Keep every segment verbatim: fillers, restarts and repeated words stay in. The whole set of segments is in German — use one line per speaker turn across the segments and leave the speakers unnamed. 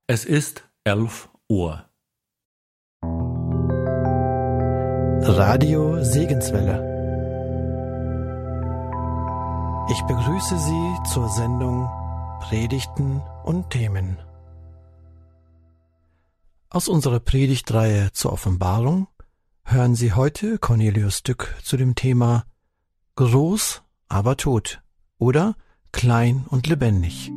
Es ist elf Uhr.
Radio Segenswelle. Ich begrüße Sie zur Sendung Predigten und Themen. Aus unserer Predigtreihe zur Offenbarung hören Sie heute Cornelius Dück zu dem Thema Groß, aber tot oder klein und lebendig.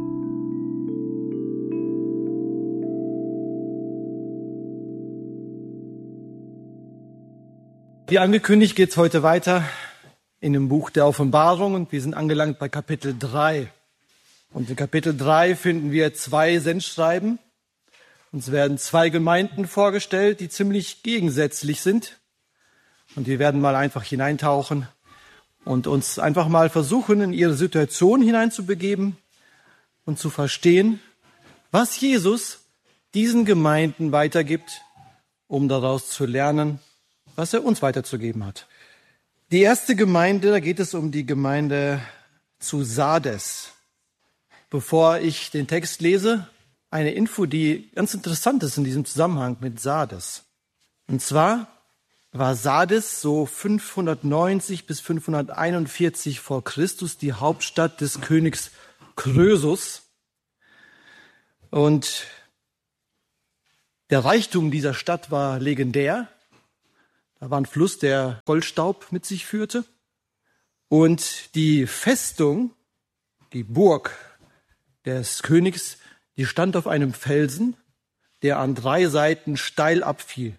Wie angekündigt geht es heute weiter in dem Buch der Offenbarung und wir sind angelangt bei Kapitel drei. Und in Kapitel drei finden wir zwei Sendschreiben. Uns werden zwei Gemeinden vorgestellt, die ziemlich gegensätzlich sind. Und wir werden mal einfach hineintauchen und uns einfach mal versuchen, in ihre Situation hineinzubegeben und zu verstehen, was Jesus diesen Gemeinden weitergibt, um daraus zu lernen, was er uns weiterzugeben hat. Die erste Gemeinde, da geht es um die Gemeinde zu Sardes. Bevor ich den Text lese, eine Info, die ganz interessant ist in diesem Zusammenhang mit Sardes. Und zwar war Sardes so fünfhundertneunzig bis fünfhunderteinundvierzig vor Christus die Hauptstadt des Königs Krösus. Und der Reichtum dieser Stadt war legendär. Da war ein Fluss, der Goldstaub mit sich führte. Und die Festung, die Burg des Königs, die stand auf einem Felsen, der an drei Seiten steil abfiel.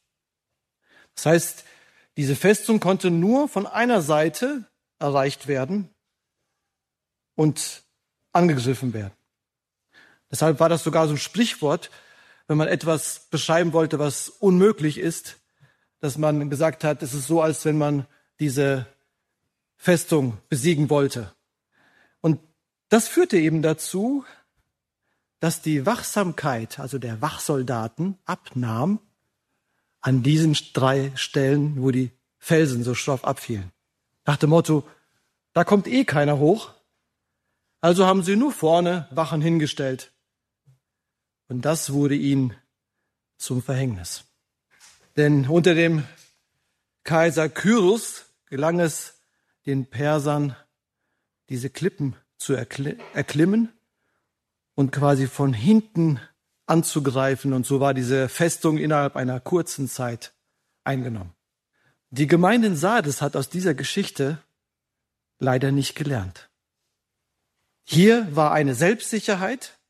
Das heißt, diese Festung konnte nur von einer Seite erreicht werden und angegriffen werden. Deshalb war das sogar so ein Sprichwort, wenn man etwas beschreiben wollte, was unmöglich ist, dass man gesagt hat, es ist so, als wenn man diese Festung besiegen wollte. Und das führte eben dazu, dass die Wachsamkeit, also der Wachsoldaten, abnahm an diesen drei Stellen, wo die Felsen so schroff abfielen. Nach dem Motto, da kommt eh keiner hoch, also haben sie nur vorne Wachen hingestellt. Und das wurde ihnen zum Verhängnis. Denn unter dem Kaiser Kyros gelang es den Persern, diese Klippen zu erklimmen und quasi von hinten anzugreifen. Und so war diese Festung innerhalb einer kurzen Zeit eingenommen. Die Gemeinde in Sardes hat aus dieser Geschichte leider nicht gelernt. Hier war eine Selbstsicherheit,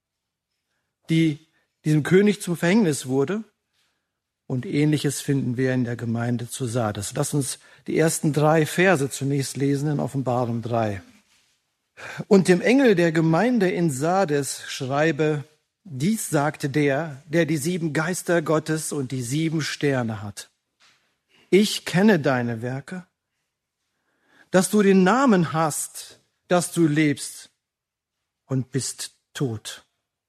die diesem König zum Verhängnis wurde. Und Ähnliches finden wir in der Gemeinde zu Sardes. Lass uns die ersten drei Verse zunächst lesen in Offenbarung drei. Und dem Engel der Gemeinde in Sardes schreibe, dies sagte der, der die sieben Geister Gottes und die sieben Sterne hat. Ich kenne deine Werke, dass du den Namen hast, dass du lebst und bist tot.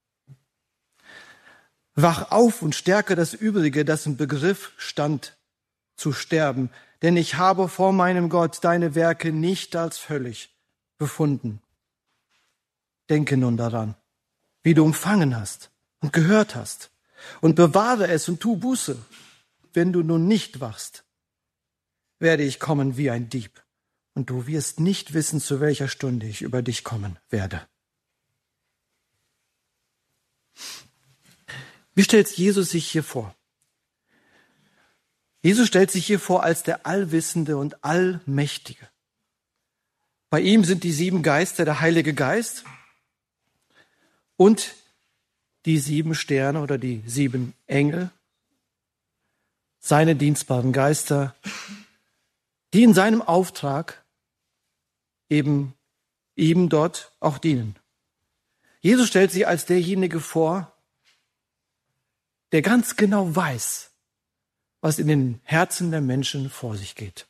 Wach auf und stärke das Übrige, das im Begriff stand, zu sterben. Denn ich habe vor meinem Gott deine Werke nicht als völlig befunden. Denke nun daran, wie du empfangen hast und gehört hast. Und bewahre es und tu Buße. Wenn du nun nicht wachst, werde ich kommen wie ein Dieb. Und du wirst nicht wissen, zu welcher Stunde ich über dich kommen werde. Wie stellt Jesus sich hier vor? Jesus stellt sich hier vor als der Allwissende und Allmächtige. Bei ihm sind die sieben Geister, der Heilige Geist und die sieben Sterne oder die sieben Engel, seine dienstbaren Geister, die in seinem Auftrag eben ihm dort auch dienen. Jesus stellt sich als derjenige vor, der ganz genau weiß, was in den Herzen der Menschen vor sich geht.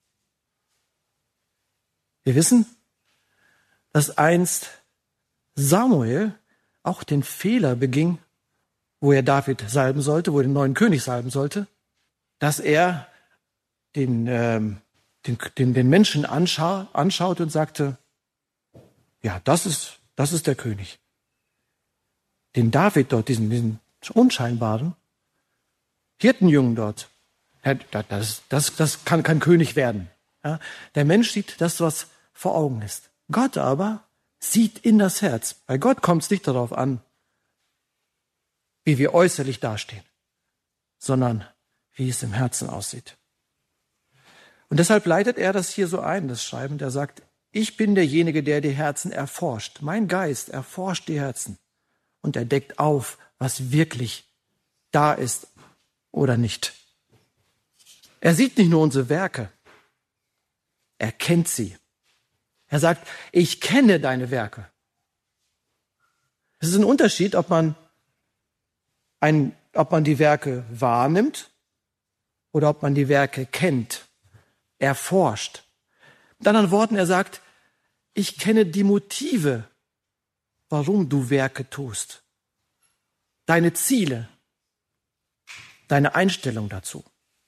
Wir wissen, dass einst Samuel auch den Fehler beging, wo er David salben sollte, wo er den neuen König salben sollte, dass er den, ähm, den, den, den Menschen anscha- anschaut und sagte, ja, das ist, das ist der König. den David dort, diesen, diesen unscheinbaren Hirtenjungen dort. Das, das, das kann kein König werden. Ja, der Mensch sieht das, was vor Augen ist. Gott aber sieht in das Herz. Bei Gott kommt es nicht darauf an, wie wir äußerlich dastehen, sondern wie es im Herzen aussieht. Und deshalb leitet er das hier so ein, das Schreiben, der sagt, ich bin derjenige, der die Herzen erforscht. Mein Geist erforscht die Herzen und er deckt auf, was wirklich da ist oder nicht. Er sieht nicht nur unsere Werke, er kennt sie. Er sagt, ich kenne deine Werke. Es ist ein Unterschied, ob man, ein, ob man die Werke wahrnimmt oder ob man die Werke kennt, erforscht. Mit anderen Worten, er sagt, ich kenne die Motive, warum du Werke tust. Deine Ziele, deine Einstellung dazu.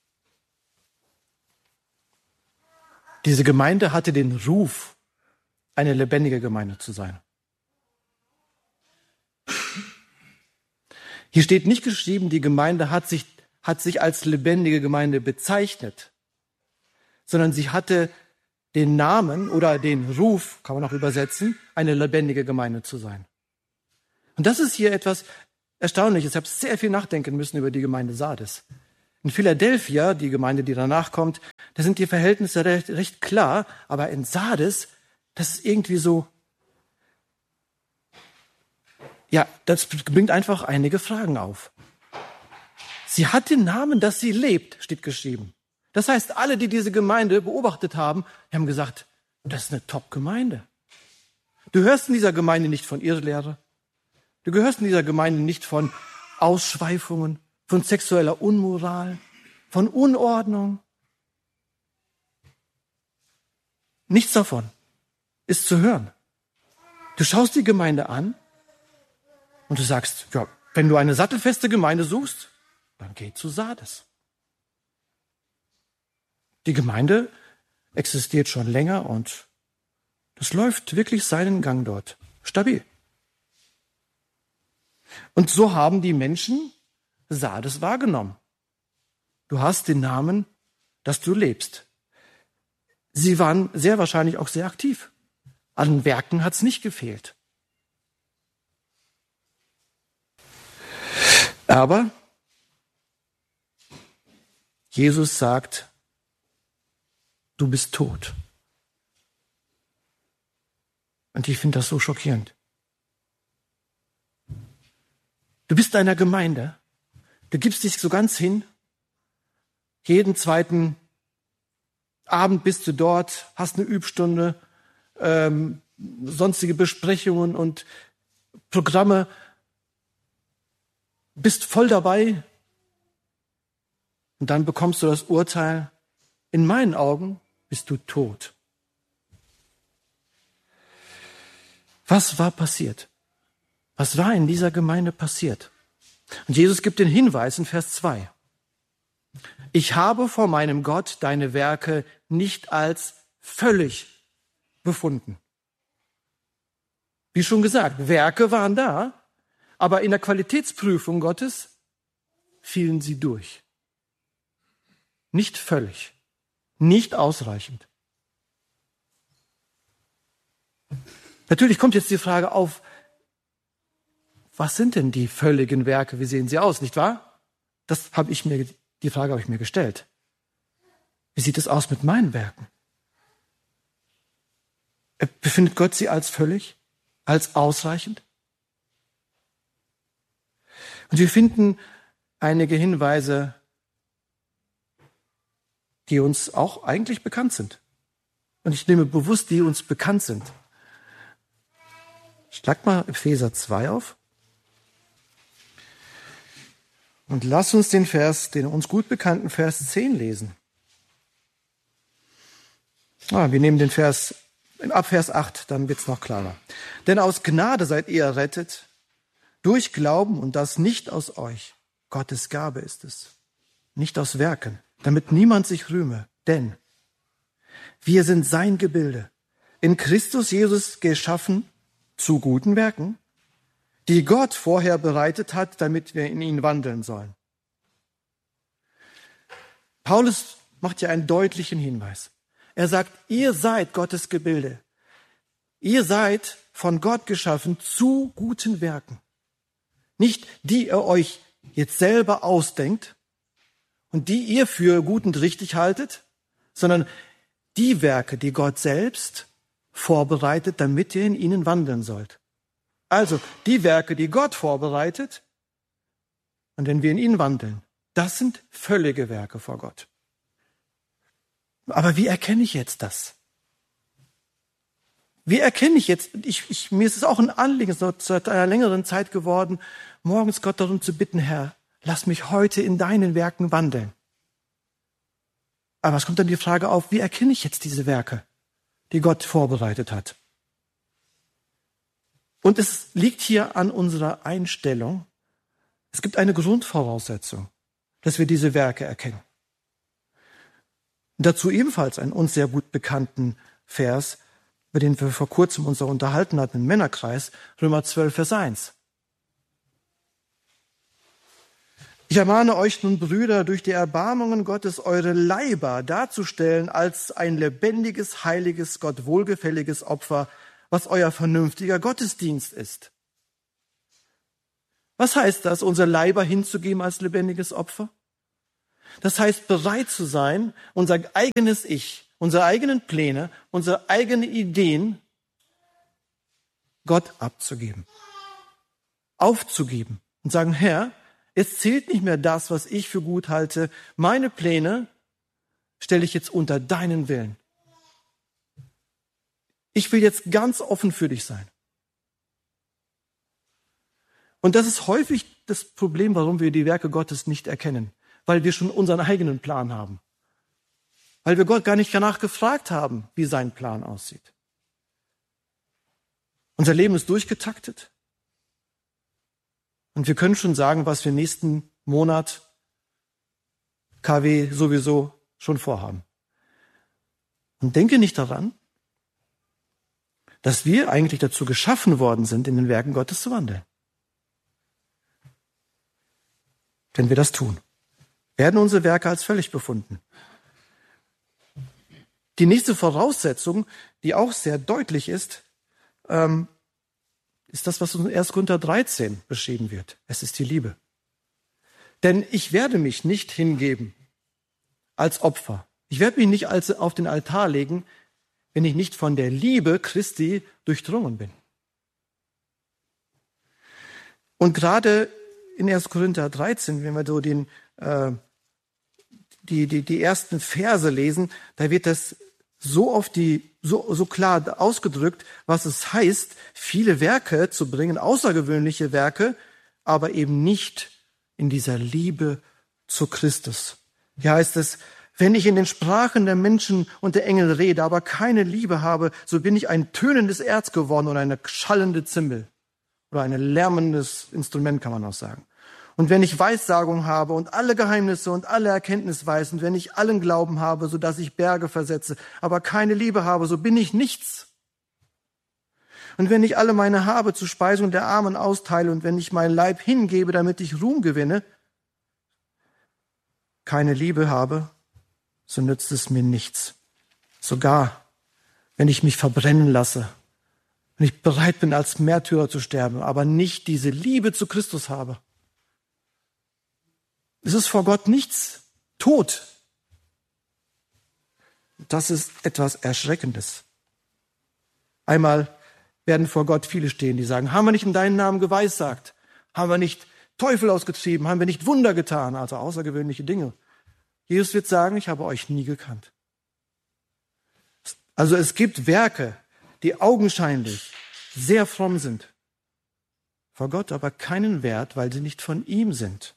Diese Gemeinde hatte den Ruf, eine lebendige Gemeinde zu sein. Hier steht nicht geschrieben, die Gemeinde hat sich, hat sich als lebendige Gemeinde bezeichnet, sondern sie hatte den Namen oder den Ruf, kann man auch übersetzen, eine lebendige Gemeinde zu sein. Und das ist hier etwas Erstaunliches. Ich habe sehr viel nachdenken müssen über die Gemeinde Sardes. In Philadelphia, die Gemeinde, die danach kommt, da sind die Verhältnisse recht, recht klar, aber in Sardes, das ist irgendwie so, ja, das bringt einfach einige Fragen auf. Sie hat den Namen, dass sie lebt, steht geschrieben. Das heißt, alle, die diese Gemeinde beobachtet haben, haben gesagt, das ist eine Top-Gemeinde. Du hörst in dieser Gemeinde nicht von Irrlehre. Du gehörst in dieser Gemeinde nicht von Ausschweifungen, von sexueller Unmoral, von Unordnung. Nichts davon ist zu hören. Du schaust die Gemeinde an und du sagst, ja, wenn du eine sattelfeste Gemeinde suchst, dann geh zu Sardes. Die Gemeinde existiert schon länger und das läuft wirklich seinen Gang dort. Stabil. Und so haben die Menschen Sardes wahrgenommen. Du hast den Namen, dass du lebst. Sie waren sehr wahrscheinlich auch sehr aktiv. An Werken hat es nicht gefehlt. Aber Jesus sagt, du bist tot. Und ich finde das so schockierend. Du bist einer Gemeinde. Du gibst dich so ganz hin. Jeden zweiten Abend bist du dort, hast eine Übstunde, ähm, sonstige Besprechungen und Programme. Bist voll dabei. Und dann bekommst du das Urteil, in meinen Augen bist du tot. Was war passiert? Was war in dieser Gemeinde passiert? Und Jesus gibt den Hinweis in Vers zwei. Ich habe vor meinem Gott deine Werke nicht als völlig befunden. Wie schon gesagt, Werke waren da, aber in der Qualitätsprüfung Gottes fielen sie durch. Nicht völlig, nicht ausreichend. Natürlich kommt jetzt die Frage auf, was sind denn die völligen Werke? Wie sehen sie aus, nicht wahr? Das habe ich mir, die Frage habe ich mir gestellt. Wie sieht es aus mit meinen Werken? Befindet Gott sie als völlig, als ausreichend? Und wir finden einige Hinweise, die uns auch eigentlich bekannt sind. Und ich nehme bewusst, die uns bekannt sind. Schlag mal Epheser zwei auf. Und lass uns den Vers, den uns gut bekannten Vers zehn lesen. Ah, wir nehmen den Vers, ab Vers acht, dann wird's noch klarer. Denn aus Gnade seid ihr errettet, durch Glauben und das nicht aus euch. Gottes Gabe ist es, nicht aus Werken, damit niemand sich rühme. Denn wir sind sein Gebilde, in Christus Jesus geschaffen zu guten Werken, die Gott vorher bereitet hat, damit wir in ihnen wandeln sollen. Paulus macht ja einen deutlichen Hinweis. Er sagt, ihr seid Gottes Gebilde. Ihr seid von Gott geschaffen zu guten Werken. Nicht die ihr euch jetzt selber ausdenkt und die ihr für gut und richtig haltet, sondern die Werke, die Gott selbst vorbereitet, damit ihr in ihnen wandeln sollt. Also die Werke, die Gott vorbereitet, und wenn wir in ihnen wandeln, das sind völlige Werke vor Gott. Aber wie erkenne ich jetzt das? Wie erkenne ich jetzt, ich, ich, mir ist es auch ein Anliegen, es ist seit einer längeren Zeit geworden, morgens Gott darum zu bitten, Herr, lass mich heute in deinen Werken wandeln. Aber es kommt dann die Frage auf, wie erkenne ich jetzt diese Werke, die Gott vorbereitet hat? Und es liegt hier an unserer Einstellung. Es gibt eine Grundvoraussetzung, dass wir diese Werke erkennen. Und dazu ebenfalls einen uns sehr gut bekannten Vers, über den wir vor kurzem uns auch unterhalten hatten im Männerkreis, Römer zwölf, Vers eins. Ich ermahne euch nun, Brüder, durch die Erbarmungen Gottes eure Leiber darzustellen als ein lebendiges, heiliges, Gott wohlgefälliges Opfer, was euer vernünftiger Gottesdienst ist. Was heißt das, unser Leiber hinzugeben als lebendiges Opfer? Das heißt, bereit zu sein, unser eigenes Ich, unsere eigenen Pläne, unsere eigenen Ideen Gott abzugeben, aufzugeben und sagen, Herr, es zählt nicht mehr das, was ich für gut halte. Meine Pläne stelle ich jetzt unter deinen Willen. Ich will jetzt ganz offen für dich sein. Und das ist häufig das Problem, warum wir die Werke Gottes nicht erkennen, weil wir schon unseren eigenen Plan haben. Weil wir Gott gar nicht danach gefragt haben, wie sein Plan aussieht. Unser Leben ist durchgetaktet. Und wir können schon sagen, was wir nächsten Monat K W sowieso schon vorhaben. Und denke nicht daran, dass wir eigentlich dazu geschaffen worden sind, in den Werken Gottes zu wandeln. Wenn wir das tun, werden unsere Werke als völlig befunden. Die nächste Voraussetzung, die auch sehr deutlich ist, ähm, ist das, was in erster Korinther dreizehn beschrieben wird. Es ist die Liebe. Denn ich werde mich nicht hingeben als Opfer. Ich werde mich nicht als auf den Altar legen, wenn ich nicht von der Liebe Christi durchdrungen bin. Und gerade in erster Korinther dreizehn, wenn wir so den, äh, die, die, die ersten Verse lesen, da wird das so auf die, so, so klar ausgedrückt, was es heißt, viele Werke zu bringen, außergewöhnliche Werke, aber eben nicht in dieser Liebe zu Christus. Hier heißt es, wenn ich in den Sprachen der Menschen und der Engel rede, aber keine Liebe habe, so bin ich ein tönendes Erz geworden oder eine schallende Zimbel oder ein lärmendes Instrument, kann man auch sagen. Und wenn ich Weissagung habe und alle Geheimnisse und alle Erkenntnis weiß und wenn ich allen Glauben habe, so dass ich Berge versetze, aber keine Liebe habe, so bin ich nichts. Und wenn ich alle meine Habe zur Speisung der Armen austeile und wenn ich mein Leib hingebe, damit ich Ruhm gewinne, keine Liebe habe, so nützt es mir nichts. Sogar wenn ich mich verbrennen lasse, wenn ich bereit bin, als Märtyrer zu sterben, aber nicht diese Liebe zu Christus habe. Es ist vor Gott nichts tot. Das ist etwas Erschreckendes. Einmal werden vor Gott viele stehen, die sagen, haben wir nicht in deinen Namen geweissagt? Haben wir nicht Teufel ausgetrieben? Haben wir nicht Wunder getan? Also außergewöhnliche Dinge. Jesus wird sagen, ich habe euch nie gekannt. Also es gibt Werke, die augenscheinlich sehr fromm sind, vor Gott aber keinen Wert, weil sie nicht von ihm sind.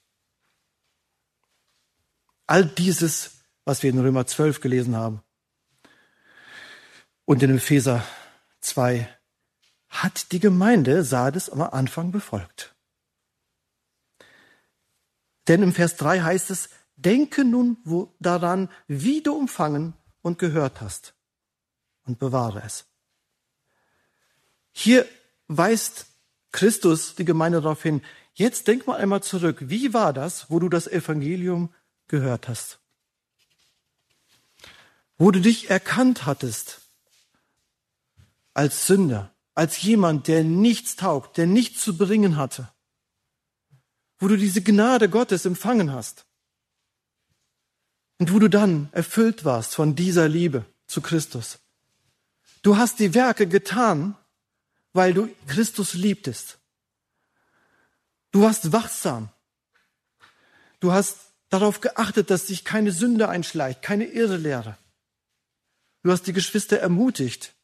All dieses, was wir in Römer zwölf gelesen haben und in Epheser zwei, hat die Gemeinde Sardes am Anfang befolgt. Denn im Vers drei heißt es, denke nun wo, daran, wie du empfangen und gehört hast und bewahre es. Hier weist Christus die Gemeinde darauf hin, jetzt denk mal einmal zurück, wie war das, wo du das Evangelium gehört hast? Wo du dich erkannt hattest als Sünder, als jemand, der nichts taugt, der nichts zu bringen hatte. Wo du diese Gnade Gottes empfangen hast. Und wo du dann erfüllt warst von dieser Liebe zu Christus. Du hast die Werke getan, weil du Christus liebtest. Du warst wachsam. Du hast darauf geachtet, dass sich keine Sünde einschleicht, keine Irrlehre. Du hast die Geschwister ermutigt.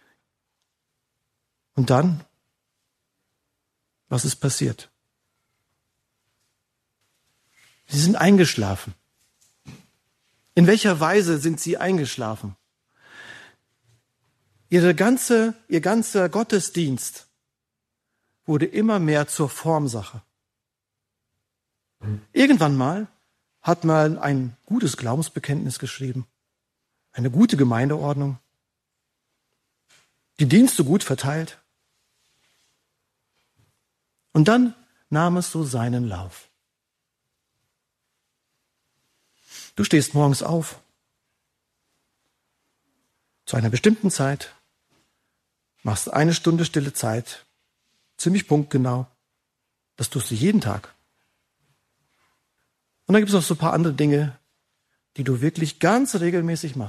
Und dann, was ist passiert? Sie sind eingeschlafen. In welcher Weise sind sie eingeschlafen? Ihre ganze, ihr ganzer Gottesdienst wurde immer mehr zur Formsache. Irgendwann mal hat man ein gutes Glaubensbekenntnis geschrieben, eine gute Gemeindeordnung, die Dienste gut verteilt. Und dann nahm es so seinen Lauf. Du stehst morgens auf, zu einer bestimmten Zeit, machst eine Stunde stille Zeit, ziemlich punktgenau. Das tust du jeden Tag. Und dann gibt es noch so ein paar andere Dinge, die du wirklich ganz regelmäßig machst.